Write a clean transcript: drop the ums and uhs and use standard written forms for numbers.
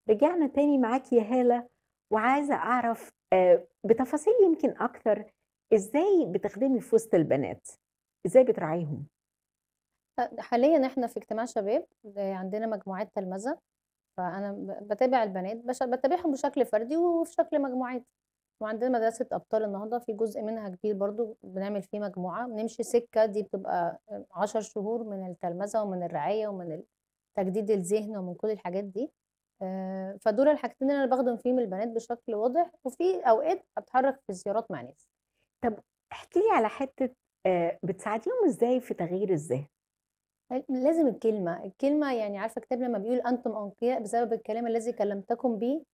رجعنا تاني معاك يا هالة، وعايزة أعرف بتفاصيل يمكن أكتر، إزاي بتخدمي في وسط البنات؟ إزاي بتراعيهم؟ حاليًا إحنا في اجتماع شباب، عندنا مجموعات تلمذة، فأنا باتابع البنات باتابعهم بشكل فردي وفي شكل مجموعات، وعندنا مدرسة أبطال النهضة في جزء منها كبير برضه بنعمل فيه مجموعة، بنمشي سِكّة دي بتبقى 10 شهور من التلمذة ومن الرعاية ومن تجديد الذهن ومن كل الحاجات دي، فدول الحاجتين اللي أنا باخدم فيهم البنات بشكل واضح، وفي أوقات باتحرك في زيارات مع ناس. طب احكي لي على حتة بتساعديهم إزاي في تغيير الذهن؟ لازم الكلمة يعني عارفة الكتاب لمّا بيقول أنتم أنقياء بسبب الكلام الذي كلمتكم به،